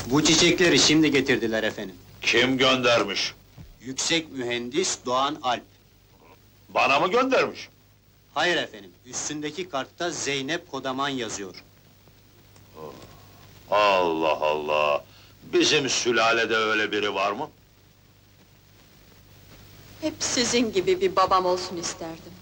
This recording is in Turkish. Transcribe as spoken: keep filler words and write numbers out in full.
Bu çiçekleri şimdi getirdiler efendim. Kim göndermiş? Yüksek mühendis Doğan Alp. Bana mı göndermiş? Hayır efendim, üstündeki kartta Zeynep Kodaman yazıyor. Allah Allah! Bizim sülalede öyle biri var mı? Hep sizin gibi bir babam olsun isterdim.